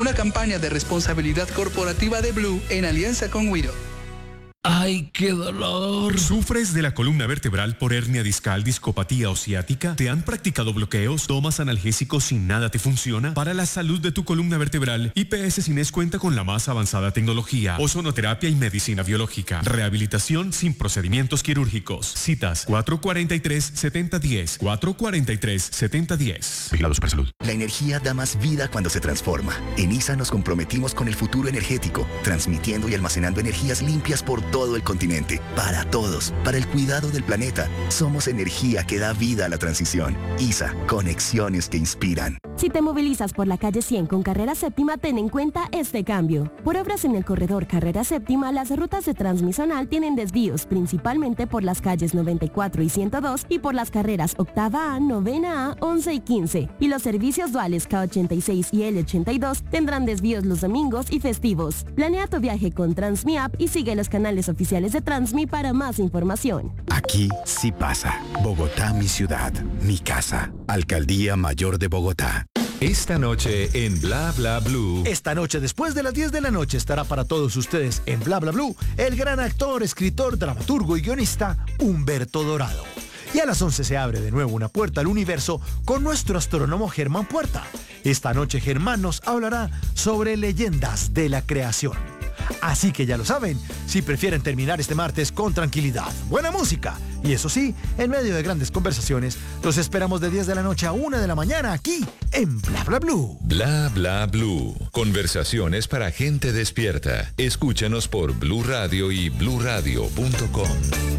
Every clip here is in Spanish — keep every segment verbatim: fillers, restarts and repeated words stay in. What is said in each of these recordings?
una campaña de responsabilidad corporativa de Blue en alianza con Wido. ¡Ay, qué dolor! ¿Sufres de la columna vertebral por hernia discal, discopatía o ciática? ¿Te han practicado bloqueos? ¿Tomas analgésicos y nada te funciona? Para la salud de tu columna vertebral, I P S Cines cuenta con la más avanzada tecnología, ozonoterapia y medicina biológica. Rehabilitación sin procedimientos quirúrgicos. Citas cuatro cuatro tres, siete cero uno cero, cuatro cuatro tres, siete cero uno cero. Vigilado Supersalud. La energía da más vida cuando se transforma. En I S A nos comprometimos con el futuro energético, transmitiendo y almacenando energías limpias por todo el continente, para todos, para el cuidado del planeta. Somos energía que da vida a la transición. I S A, conexiones que inspiran. Si te movilizas por la calle cien con Carrera Séptima, ten en cuenta este cambio. Por obras en el corredor Carrera Séptima, las rutas de Transmisional tienen desvíos, principalmente por las calles noventa y cuatro y ciento dos y por las carreras Octava A, Novena A, once y quince. Y los servicios duales K ochenta y seis y L ochenta y dos tendrán desvíos los domingos y festivos. Planea tu viaje con Transmi App y sigue los canales oficiales de Transmi para más información. Aquí sí pasa. Bogotá, mi ciudad, mi casa. Alcaldía Mayor de Bogotá. Esta noche en Bla Bla Blue. Esta noche, después de las diez de la noche, estará para todos ustedes en Bla Bla Blue el gran actor, escritor, dramaturgo y guionista Humberto Dorado. Y a las once se abre de nuevo una puerta al universo con nuestro astrónomo Germán Puerta. Esta noche Germán nos hablará sobre leyendas de la creación. Así que ya lo saben, si prefieren terminar este martes con tranquilidad, buena música y eso sí, en medio de grandes conversaciones, los esperamos de diez de la noche a una de la mañana aquí en Bla Bla Blue. Bla Bla Blue. Conversaciones para gente despierta. Escúchanos por Blue Radio y blue radio punto com.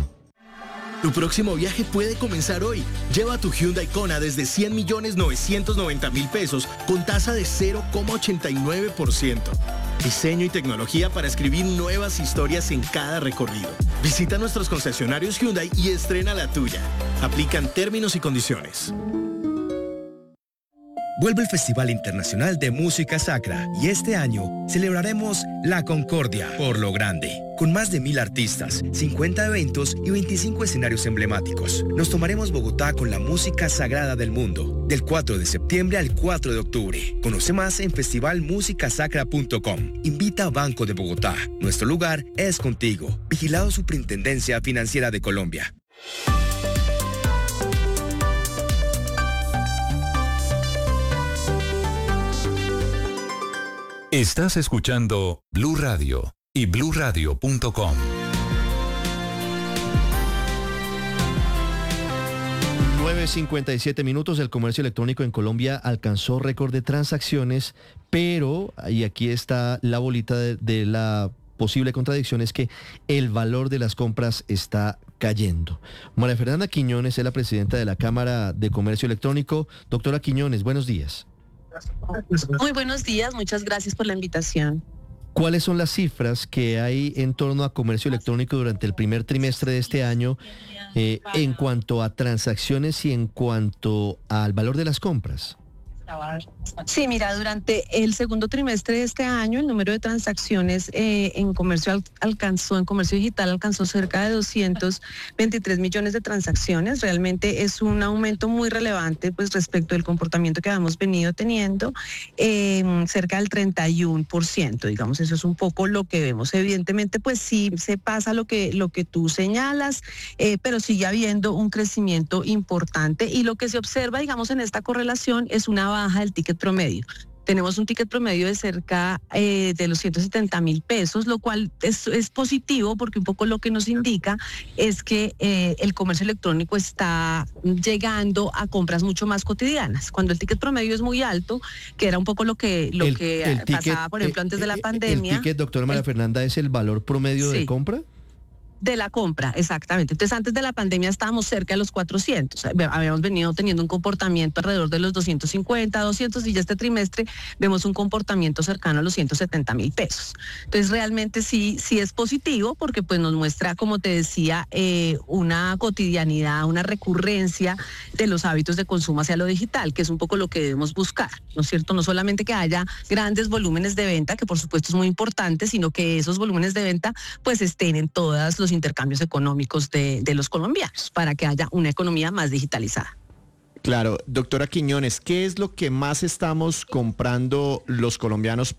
Tu próximo viaje puede comenzar hoy. Lleva tu Hyundai Kona desde cien millones novecientos noventa mil pesos con tasa de cero coma ochenta y nueve por ciento. Diseño y tecnología para escribir nuevas historias en cada recorrido. Visita nuestros concesionarios Hyundai y estrena la tuya. Aplican términos y condiciones. Vuelve el Festival Internacional de Música Sacra y este año celebraremos La Concordia por lo grande. Con más de mil artistas, cincuenta eventos y veinticinco escenarios emblemáticos. Nos tomaremos Bogotá con la música sagrada del mundo. Del cuatro de septiembre al cuatro de octubre. Conoce más en festival música sacra punto com. Invita a Banco de Bogotá. Nuestro lugar es contigo. Vigilado Superintendencia Financiera de Colombia. Estás escuchando Blue Radio y blue radio punto com. nueve cincuenta y siete minutos, el comercio electrónico en Colombia alcanzó récord de transacciones, pero, y aquí está la bolita de, de la posible contradicción, es que el valor de las compras está cayendo. María Fernanda Quiñones es la presidenta de la Cámara de Comercio Electrónico. Doctora Quiñones, buenos días. Muy buenos días, muchas gracias por la invitación. ¿Cuáles son las cifras que hay en torno a comercio electrónico durante el primer trimestre de este año eh, en cuanto a transacciones y en cuanto al valor de las compras? Sí, mira, durante el segundo trimestre de este año el número de transacciones eh, en comercio al, alcanzó, en comercio digital alcanzó cerca de doscientos veintitrés millones de transacciones. Realmente es un aumento muy relevante pues respecto del comportamiento que habíamos venido teniendo, eh, cerca del treinta y uno por ciento, digamos, eso es un poco lo que vemos. Evidentemente pues sí se pasa lo que, lo que tú señalas, eh, pero sigue habiendo un crecimiento importante y lo que se observa, digamos, en esta correlación es una baja del ticket promedio. Tenemos un ticket promedio de cerca eh, de los ciento setenta mil pesos, lo cual es, es positivo porque un poco lo que nos indica es que eh, el comercio electrónico está llegando a compras mucho más cotidianas. Cuando el ticket promedio es muy alto, que era un poco lo que, lo el, que el pasaba, ticket, por ejemplo, antes de la eh, pandemia. ¿El ticket, doctora María el, Fernanda, es el valor promedio sí. de compra? De la compra, exactamente. Entonces, antes de la pandemia estábamos cerca de los cuatrocientos. Habíamos venido teniendo un comportamiento alrededor de los doscientos cincuenta, doscientos y ya este trimestre vemos un comportamiento cercano a los ciento setenta mil pesos. Entonces, realmente sí, sí es positivo porque pues nos muestra, como te decía, eh, una cotidianidad, una recurrencia de los hábitos de consumo hacia lo digital, que es un poco lo que debemos buscar, ¿no es cierto? No solamente que haya grandes volúmenes de venta, que por supuesto es muy importante, sino que esos volúmenes de venta pues estén en todas los intercambios económicos de, de los colombianos para que haya una economía más digitalizada. Claro, doctora Quiñones, ¿qué es lo que más estamos comprando los colombianos